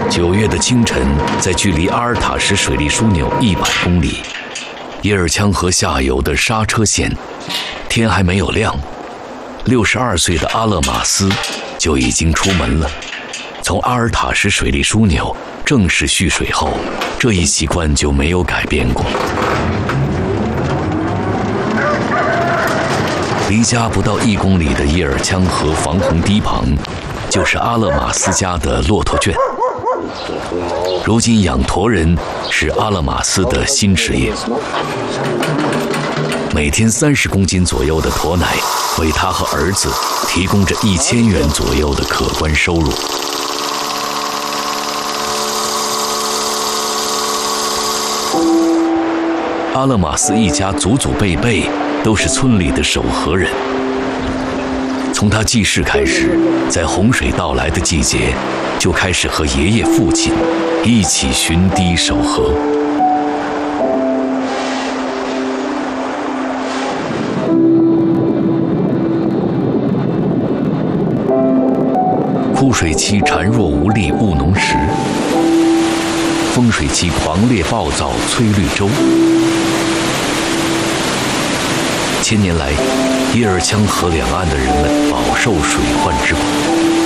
9月的清晨，在距离阿尔塔什水利枢纽100公里，耶尔羌河下游的刹车县，天还没有亮，62岁的阿勒马斯就已经出门了。从阿尔塔什水利枢纽正式蓄水后，这一习惯就没有改变过。离家不到1公里的耶尔羌河防洪堤旁，就是阿勒马斯家的骆驼圈。如今养驼人是阿勒马斯的新职业，每天30公斤左右的驼奶，为他和儿子提供着1000元左右的可观收入。阿勒马斯一家祖祖辈辈都是村里的守河人。从他记事开始，在洪水到来的季节，就开始和爷爷、父亲一起巡堤守河。枯水期孱弱无力务农时，丰水期狂烈暴躁催绿洲。千年来，耶尔羌河两岸的人们饱受水患之苦。